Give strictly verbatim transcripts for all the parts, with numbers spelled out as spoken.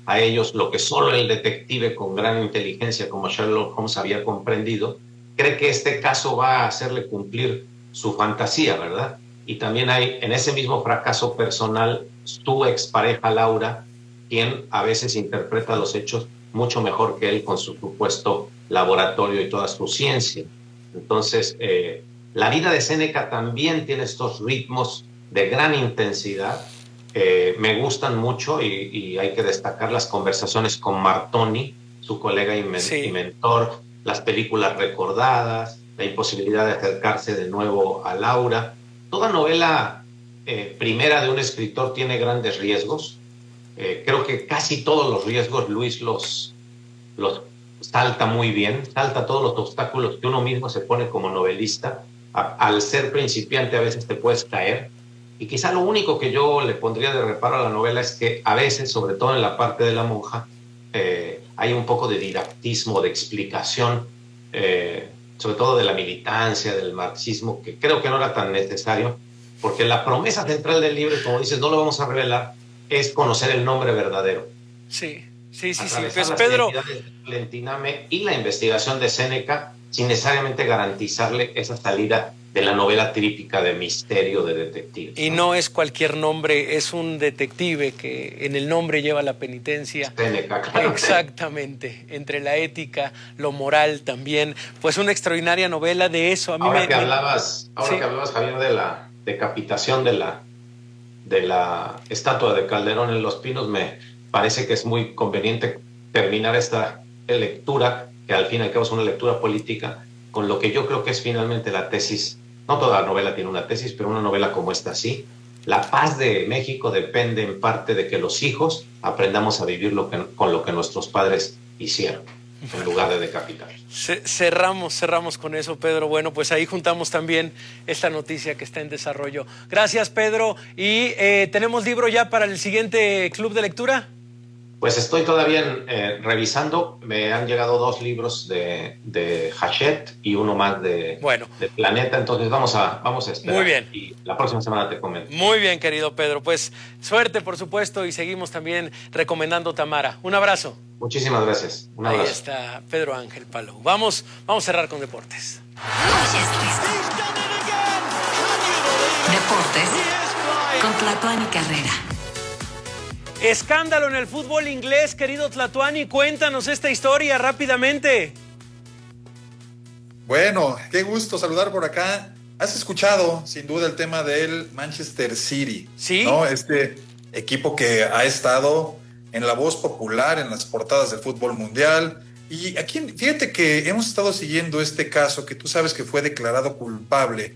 a ellos lo que solo el detective con gran inteligencia como Sherlock Holmes había comprendido, cree que este caso va a hacerle cumplir su fantasía, ¿verdad? Y también hay en ese mismo fracaso personal tu expareja Laura, quien a veces interpreta los hechos mucho mejor que él con su supuesto laboratorio y toda su ciencia. Entonces, eh, la vida de Séneca también tiene estos ritmos de gran intensidad. Eh, me gustan mucho y, y hay que destacar las conversaciones con Martoni, su colega y, men sí. y mentor, las películas recordadas, la imposibilidad de acercarse de nuevo a Laura. Toda novela eh, primera de un escritor tiene grandes riesgos. Eh, creo que casi todos los riesgos Luis los, los salta muy bien, salta todos los obstáculos que uno mismo se pone como novelista. A, al ser principiante a veces te puedes caer. Y quizá lo único que yo le pondría de reparo a la novela es que a veces, sobre todo en la parte de la monja, eh, hay un poco de didactismo, de explicación, eh, sobre todo de la militancia, del marxismo, que creo que no era tan necesario, porque la promesa central del libro, como dices, no lo vamos a revelar, es conocer el nombre verdadero. Sí, sí, sí, sí. Atravesar Pues las Pedro, identidades de Valentiname y la investigación de Séneca sin necesariamente garantizarle esa salida de la novela típica de misterio de detectives, y ¿no? no es cualquier nombre, es un detective que en el nombre lleva la penitencia. Séneca, claro. Exactamente, entre la ética, lo moral también. Pues una extraordinaria novela de eso. A mí Ahora me, que me... hablabas, ahora Sí. que hablabas, Javier, de la decapitación de la, de la estatua de Calderón en Los Pinos, me parece que es muy conveniente terminar esta lectura, que al fin y al cabo es una lectura política, con lo que yo creo que es finalmente la tesis. No toda novela tiene una tesis, pero una novela como esta sí. La paz de México depende en parte de que los hijos aprendamos a vivir lo que, con lo que nuestros padres hicieron, en lugar de decapitar. Cerramos, cerramos con eso, Pedro. Bueno, pues ahí juntamos también esta noticia que está en desarrollo. Gracias, Pedro. ¿Y eh, tenemos libro ya para el siguiente club de lectura? Pues estoy todavía eh, revisando. Me han llegado dos libros de, de Hachette y uno más de, bueno. de Planeta. Entonces vamos a, vamos a esperar. Muy bien. Y la próxima semana te comento. Muy bien, querido Pedro. Pues suerte, por supuesto, y seguimos también recomendando Tamara. Un abrazo. Muchísimas gracias. Un abrazo. Ahí está Pedro Ángel Palou. Vamos, vamos a cerrar con deportes. Deportes con Tlatuani Carrera. Escándalo en el fútbol inglés, querido Tlatuani. Cuéntanos esta historia rápidamente. Bueno, qué gusto saludar por acá. Has escuchado, sin duda, el tema del Manchester City. Sí. ¿No? Este equipo que ha estado en la voz popular, en las portadas del fútbol mundial. Y aquí, fíjate que hemos estado siguiendo este caso que tú sabes que fue declarado culpable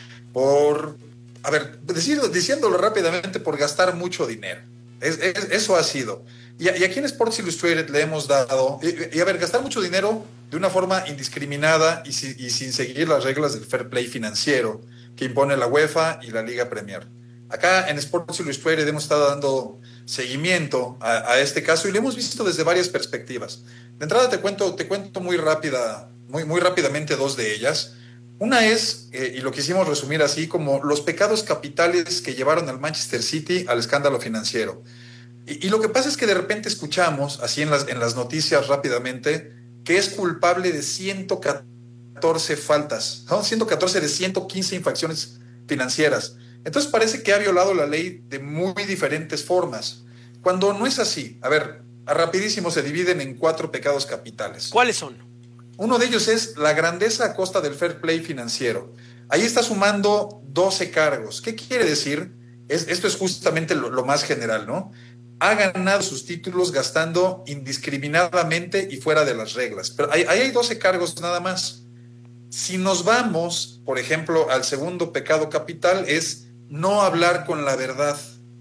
por, a ver, decirlo, diciéndolo rápidamente, por gastar mucho dinero. Es, es, eso ha sido. Y, y aquí en Sports Illustrated le hemos dado, y, y a ver, gastar mucho dinero de una forma indiscriminada y, si, y sin seguir las reglas del fair play financiero que impone la UEFA y la Liga Premier. Acá en Sports Illustrated hemos estado dando seguimiento a, a este caso y lo hemos visto desde varias perspectivas. De entrada te cuento, te cuento muy rápida, muy, muy rápidamente dos de ellas. Una es, eh, y lo quisimos resumir así, como los pecados capitales que llevaron al Manchester City al escándalo financiero. Y, y lo que pasa es que de repente escuchamos, así en las, en las noticias rápidamente, que es culpable de ciento catorce faltas, ¿no? ciento catorce de ciento quince infracciones financieras. Entonces parece que ha violado la ley de muy diferentes formas, cuando no es así. A ver, a rapidísimo se dividen en cuatro pecados capitales. ¿Cuáles son? Uno de ellos es la grandeza a costa del fair play financiero. Ahí está sumando doce cargos. ¿Qué quiere decir? Es, esto es justamente lo, lo más general, ¿no? Ha ganado sus títulos gastando indiscriminadamente y fuera de las reglas. Pero ahí, ahí hay doce cargos nada más. Si nos vamos, por ejemplo, al segundo pecado capital, es no hablar con la verdad.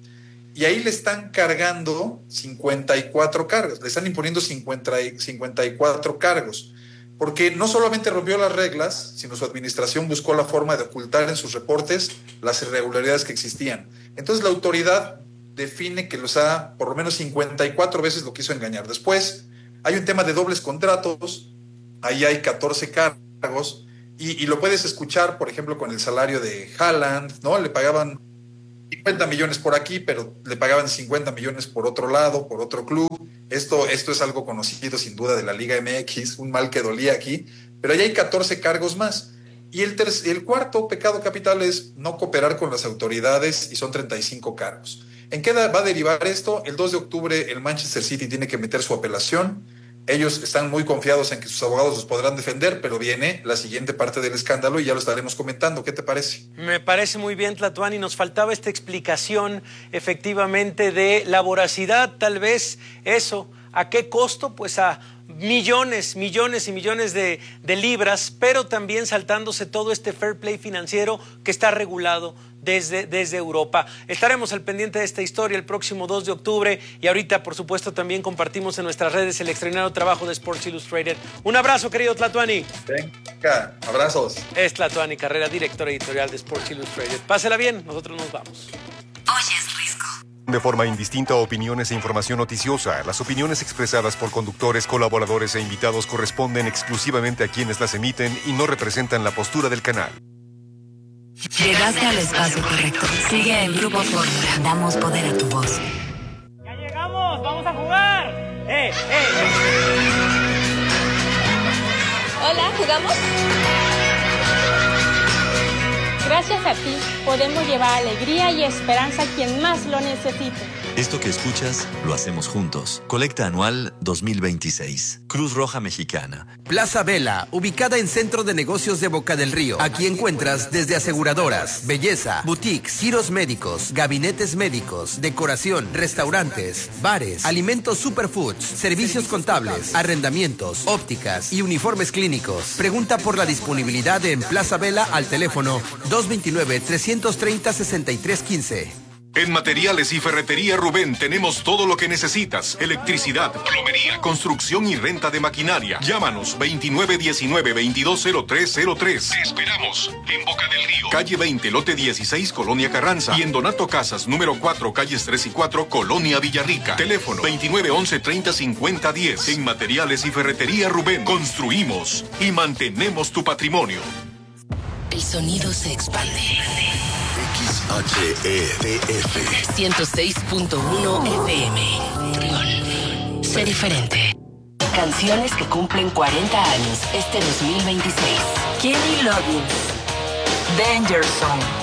Y ahí le están cargando cincuenta y cuatro cargos, le están imponiendo cincuenta y cuatro cargos. Porque no solamente rompió las reglas, sino su administración buscó la forma de ocultar en sus reportes las irregularidades que existían. Entonces la autoridad define que los ha, por lo menos cincuenta y cuatro veces lo quiso engañar. Después hay un tema de dobles contratos, ahí hay catorce cargos, y, y lo puedes escuchar, por ejemplo, con el salario de Haaland, ¿no? Le pagaban cincuenta millones por aquí, pero le pagaban cincuenta millones por otro lado, por otro club. Esto, esto es algo conocido sin duda de la Liga M X, un mal que dolía aquí, pero ahí hay catorce cargos más. Y el, tercer, el cuarto pecado capital es no cooperar con las autoridades y son treinta y cinco cargos. ¿En qué va a derivar esto? El dos de octubre el Manchester City tiene que meter su apelación. Ellos están muy confiados en que sus abogados los podrán defender, pero viene la siguiente parte del escándalo y ya lo estaremos comentando. ¿Qué te parece? Me parece muy bien, Tlatuani. Nos faltaba esta explicación, efectivamente, de la voracidad, tal vez eso. ¿A qué costo? Pues a millones, millones y millones de, de libras, pero también saltándose todo este fair play financiero que está regulado desde, desde Europa. Estaremos al pendiente de esta historia el próximo dos de octubre y ahorita, por supuesto, también compartimos en nuestras redes el extraordinario trabajo de Sports Illustrated. Un abrazo, querido Tlatuani. Venga, abrazos. Es Tlatuani Carrera, director editorial de Sports Illustrated. Pásela bien, nosotros nos vamos. Oyes Risco. De forma indistinta, opiniones e información noticiosa. Las opiniones expresadas por conductores, colaboradores e invitados corresponden exclusivamente a quienes las emiten y no representan la postura del canal. Llegaste al espacio correcto. Sigue el Grupo Fórmula. Damos poder a tu voz. ¡Ya llegamos! ¡Vamos a jugar! ¡Eh, eh! Hola, ¿jugamos? Gracias a ti, podemos llevar alegría y esperanza a quien más lo necesite. Esto que escuchas, lo hacemos juntos. Colecta Anual dos mil veintiséis. Cruz Roja Mexicana. Plaza Vela, ubicada en Centro de Negocios de Boca del Río. Aquí encuentras desde aseguradoras, belleza, boutiques, giros médicos, gabinetes médicos, decoración, restaurantes, bares, alimentos superfoods, servicios contables, arrendamientos, ópticas y uniformes clínicos. Pregunta por la disponibilidad en Plaza Vela al teléfono dos veintinueve, trescientos treinta, sesenta y tres quince. En Materiales y Ferretería Rubén tenemos todo lo que necesitas. Electricidad, plomería, construcción y renta de maquinaria. Llámanos veintinueve diecinueve, veintidós cero tres cero tres. Te esperamos en Boca del Río. Calle veinte, lote dieciséis, Colonia Carranza. Y en Donato Casas, número cuatro, calles tres y cuatro, Colonia Villarrica. Teléfono veintinueve once, treinta, cincuenta, diez. En Materiales y Ferretería Rubén construimos y mantenemos tu patrimonio. El sonido se expande. X H E D F ciento seis punto uno F M. Triol. Sé diferente. Canciones que cumplen cuarenta años este dos mil veintiséis. Kenny Loggins. Danger Zone.